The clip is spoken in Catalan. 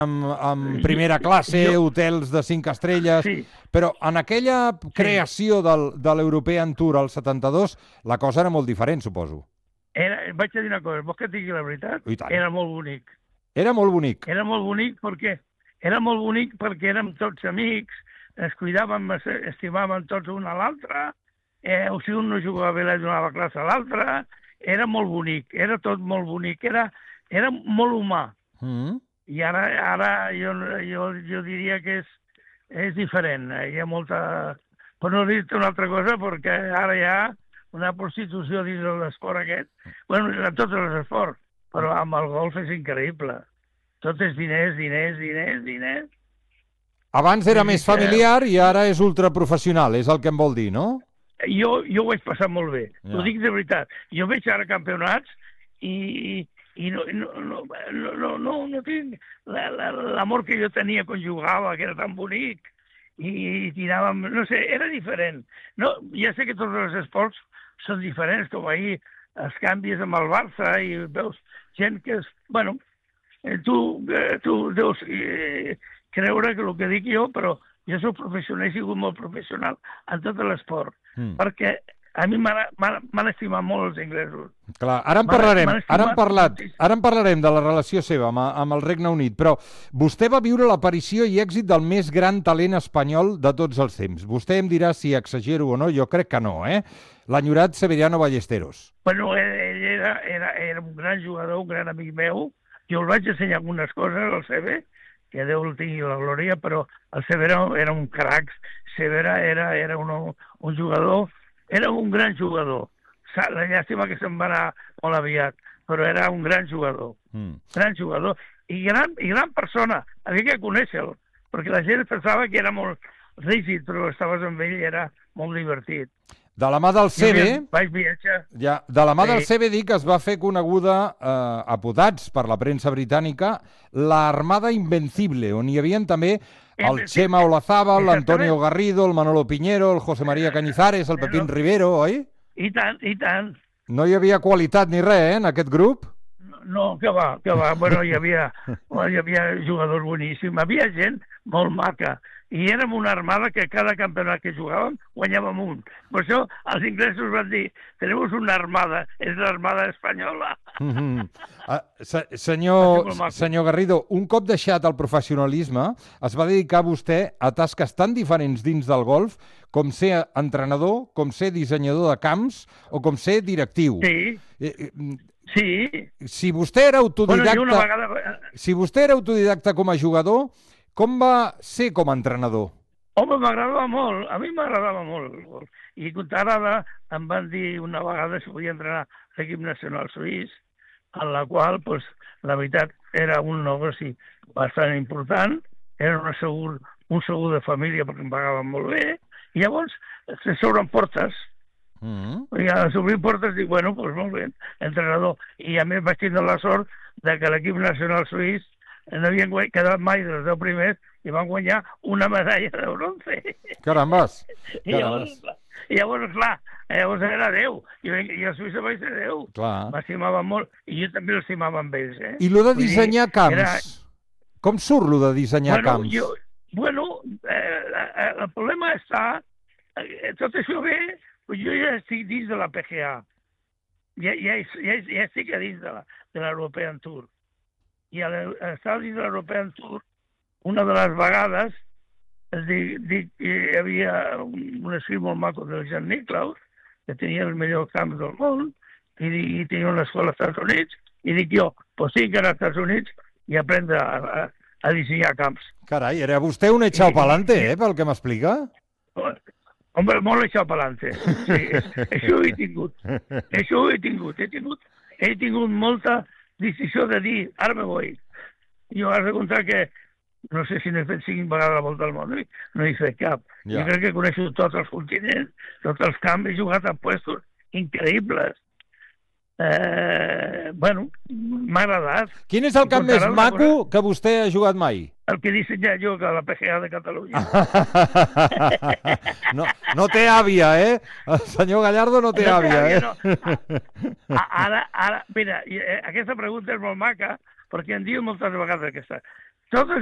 amb primera classe, hotels de 5 estrelles, però en aquella creació de l'European Tour al 72 la cosa era molt diferent, suposo. Vaig a dir una cosa, vols que et digui la veritat? Era molt bonic. Era molt bonic? Era molt bonic perquè érem tots amics, es cuidàvem, estimàvem tots un a l'altre, o si un no jugava bé, li donava classe a l'altre, era molt bonic, era tot molt bonic, era molt humà. I ara jo diria que és diferent. Hi ha molta... Per no dir-te una altra cosa, perquè ara hi ha una prostitució dins de l'esport aquest. Bueno, en tots els esports, però amb el golf és increïble. Tot és diners, diners, diners, diners. Abans era més familiar i ara és ultraprofessional, és el que em vol dir, no? Jo ho vaig passar molt bé, ho dic de veritat. Jo veig ara campionats i no tinc l'amor que jo tenia quan jugava, que era tan bonic, i tiràvem, no sé, era diferent. No, ja sé que tots els esports són diferents, com ahir els canvis amb el Barça i veus gent que és... Bueno, tu deus creure que el que dic jo, però jo soc professional, he sigut molt professional en tot l'esport, perquè a mi m'han estimat molt els inglesos. Clar, ara en parlarem de la relació seva amb el Regne Unit, però vostè va viure l'aparició i èxit del més gran talent espanyol de tots els temps. Vostè em dirà si exagero o no, jo crec que no, l'enyorat Severiano Ballesteros. Bueno, ell era un gran jugador, un gran amic meu. Jo el vaig ensenyar algunes coses al Seve, que Déu el tingui la glòria, però el Severo era un crac. Severa era un jugador, era un gran jugador. La llàstima que se'n va anar molt aviat, però era un gran jugador. Gran jugador i gran persona. Havia que conèixer-lo, perquè la gent pensava que era molt rígid, però estaves amb ell i era molt divertit. De la mà del Seve, del Seve dic que es va fer coneguda, apotats per la premsa britànica, l'Armada Invencible, on hi havia també el Chema Olazábal, l'Antonio Garrido, el Manolo Piñero, el José María Cañizares, el Pepín Rivero, oi? I tant. No hi havia qualitat ni res, en aquest grup? No, que va. Bueno, hi havia jugadors boníssims, havia gent molt maca. I érem una armada que cada campionat que jugàvem guanyàvem un. Per això els inglesos van dir, tenemos una armada, és l'armada espanyola. Senyor Garrido, un cop deixat el professionalisme, es va dedicar vostè a tasques tan diferents dins del golf com ser entrenador, com ser dissenyador de camps o com ser directiu. Sí. Si vostè era autodidacta com a jugador, com va ser com a entrenador? Home, m'agradava molt, a mi m'agradava molt. I ara em van dir una vegada si podia entrenar l'equip nacional suís, en la qual, la veritat, era un negoci bastant important, era un segur de família perquè em pagaven molt bé, i llavors s'obren portes. I a s'obrir portes dic, bueno, molt bé, entrenador. I a més vaig tindre la sort de que l'equip nacional suís no havien quedat mai dels 10 primers i van guanyar una medalla de bronze. Carambes! I llavors, clar, era 10. I a Suïssa vaig ser 10. M'estimava molt. I jo també l'estimava amb ells. I lo de dissenyar camps? Com surt lo de dissenyar camps? El problema està... Tot això bé, jo ja estic dins de la PGA. Ja estic a dins de l'European Tour. I a estar dins de l'European Tour, una de les vegades, hi havia un escrit molt maco del Jan Nicklaus, que tenia els millors camps del món, i tenia una escola als Estats Units, i dic jo, tinc que anar als Estats Units i aprendre a dissenyar camps. Carai, era vostè un echao pa'lante, pel que m'explica? Home, molt echao pa'lante. Sí, això ho he tingut. He tingut molta decisió de dir, ara me voy. Jo has de comptar que, no sé si n'he fet 5 vegades la volta al món, no he fet cap. Jo crec que coneixo tots els continents, tots els camps, he jugat a puestos increïbles. Bueno, m'ha agradat. Quin és el camp més maco que vostè ha jugat mai? El que he dissenyat jo, que la PGA de Catalunya. No té àvia, El senyor Gallardo no té àvia, Ara, mira, aquesta pregunta és molt maca, perquè em diuen moltes vegades aquesta. Tot